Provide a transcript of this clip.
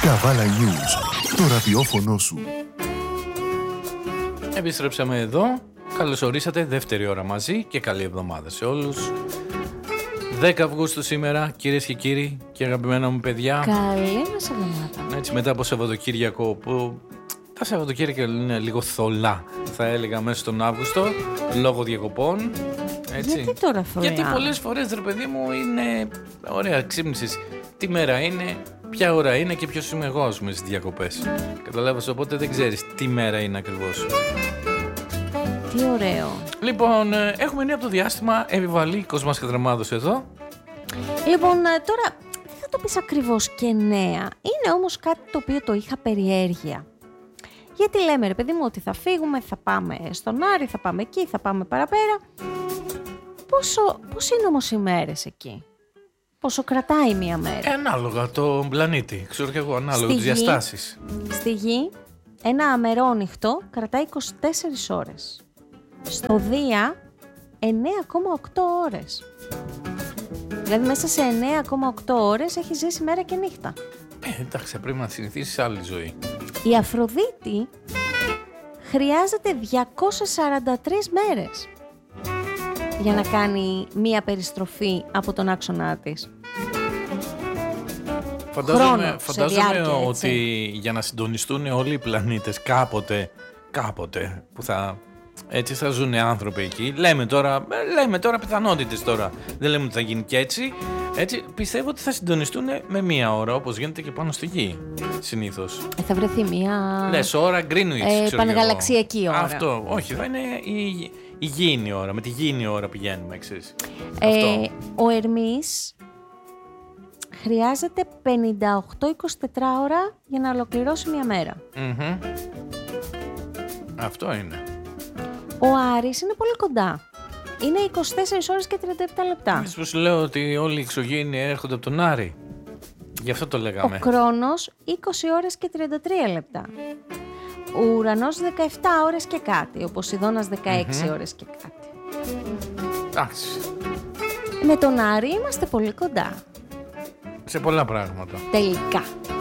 Καβάλα News, το ραδιόφωνο σου. Επιστρέψαμε εδώ. Καλώς ορίσατε, δεύτερη ώρα μαζί και καλή εβδομάδα σε όλους. 10 Αυγούστου σήμερα, κυρίες και κύριοι και αγαπημένα μου παιδιά. Καλή μας εβδομάδα. Έτσι, μετά από Σαββατοκύριακο που τα Σαββατοκύριακα είναι λίγο θολά, θα έλεγα, μέσα στον Αύγουστο, λόγω διακοπών. Έτσι. Γιατί τώρα θολά? Γιατί πολλές φορές, ρε παιδί μου, είναι ωραία, ξύπνησες τι μέρα είναι, ποια ώρα είναι και ποιος είμαι εγώ, ας πούμε, στις διακοπές. Καταλάβες, οπότε δεν ξέρεις τι μέρα είναι ακριβώς. Τι ωραίο. Λοιπόν, έχουμε νέα από το διάστημα, επιβαλή Κοσμάς Κατραμάδος εδώ. Λοιπόν, τώρα δεν θα το πεις ακριβώς και νέα. Είναι όμως κάτι το οποίο το είχα περιέργεια. Γιατί λέμε, ρε παιδί μου, ότι θα φύγουμε, θα πάμε στον Άρη, θα πάμε εκεί, θα πάμε παραπέρα. Πώς είναι όμως οι μέρες εκεί? Πόσο κρατάει μία μέρα? Ανάλογα τον πλανήτη, ξέρω και εγώ, ανάλογα τις διαστάσεις. Στη Γη, ένα αμερόνυχτο κρατάει 24 ώρες. Στο Δία, 9,8 ώρες. Δηλαδή μέσα σε 9,8 ώρες έχει ζήσει μέρα και νύχτα. Εντάξει, πρέπει να συνηθίσεις άλλη ζωή. Η Αφροδίτη χρειάζεται 243 μέρες για να κάνει μία περιστροφή από τον άξονά της. Φαντάζομαι διάρκεια, ότι για να συντονιστούν όλοι οι πλανήτες κάποτε που έτσι θα ζουν άνθρωποι εκεί. Λέμε τώρα πιθανότητες τώρα. Δεν λέμε ότι θα γίνει και έτσι. Έτσι πιστεύω ότι θα συντονιστούν με μία ώρα, όπως γίνεται και πάνω στη Γη συνήθως. Θα βρεθεί μία... Λες ώρα Greenwich, πανεγαλαξιακή ώρα. Αυτό, όχι, θα είναι η γήινη ώρα. Με τη γήινη ώρα πηγαίνουμε, εξής. Ο Ερμής χρειάζεται 58-24 ώρα για να ολοκληρώσει μία μέρα. Αυτό είναι. Ο Άρης είναι πολύ κοντά. Είναι 24 ώρες και 37 λεπτά. Μήπως πως λέω ότι όλοι οι εξωγήινοι έρχονται από τον Άρη. Γι' αυτό το λέγαμε. Ο Κρόνος 20 ώρες και 33 λεπτά. Ο Ουρανός 17 ώρες και κάτι. Ο Ποσειδώνας 16 ώρες και κάτι. Εντάξει. Με τον Άρη είμαστε πολύ κοντά. Σε πολλά πράγματα. Τελικά.